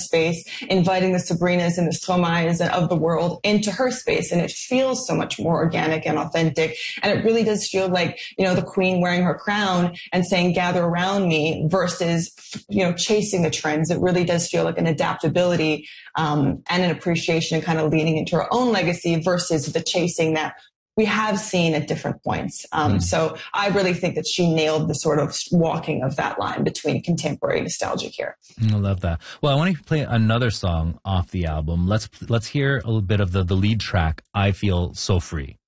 space, inviting the Sabrinas and the Stromais of the world into her space. And it feels so much more organic and authentic. And it really does feel like, the queen wearing her crown and saying, gather around me versus, chasing the trends. It really does feel like an adaptability, and an appreciation and kind of leaning into her own legacy versus the chasing that we have seen at different points. So I really think that she nailed the sort of walking of that line between contemporary and nostalgic here. I love that. Well, I want to play another song off the album. Let's hear a little bit of the lead track, I Feel So Free.